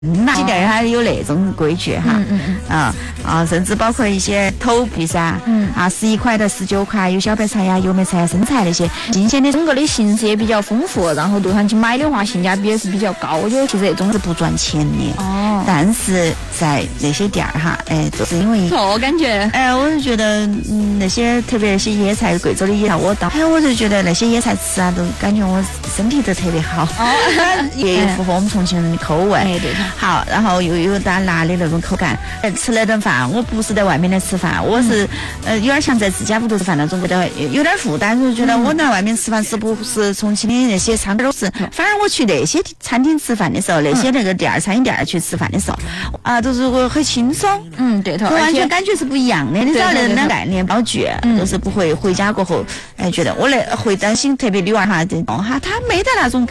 哪些店它有那种规矩哈，甚至包括一些头皮噻，11块的19块，有小白菜呀、油麦菜、生菜那些新鲜的， 整个的形式也比较丰富，然后路上去买的话，性价比也是比较高。我觉得其实这种是不赚钱的但是在那些店儿哈，就是因为感觉我就觉得那些特别那些野菜，贵州的野菜我就觉得那些野菜吃啊，都感觉我身体都特别好，也符合我们重庆人的口味。 对。 好，然后又有大辣的那种口感。吃那顿饭，我不是在外面来吃饭，我是有点像在自家屋头吃饭那种，觉得有点负担，就觉得我在外面吃饭是不是重庆的那些餐厅都是，反而我去那些餐厅吃饭的时候，那些那个店餐饮店去吃饭的时候都是我很轻松， 对头， 完全感觉是不一样的。你知道那种概念包具，都是不会回家过后，觉得我会担心，特别女娃哈，他没得那种。